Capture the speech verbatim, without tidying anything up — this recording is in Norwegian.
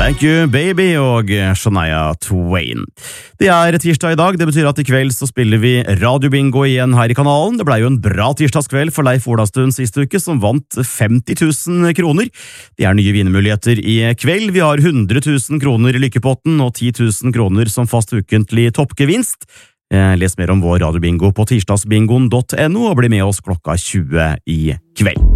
Thank you, baby, og Shania Twain. Det er tirsdag i dag, det betyr at i kveld så spiller vi radiobingo igjen her i kanalen. Det ble jo en bra tirsdagskveld for Leif Olastuen siste uke, som vant femti tusen kroner. Det er nye vinnermuligheter i kveld. Vi har hundre tusen kroner i lykkepotten og ti tusen kroner som fast ukentlig toppgevinst. Les mer om vår radiobingo på tirsdagsbingoen punktum no og bli med oss klokka tjue i kveld.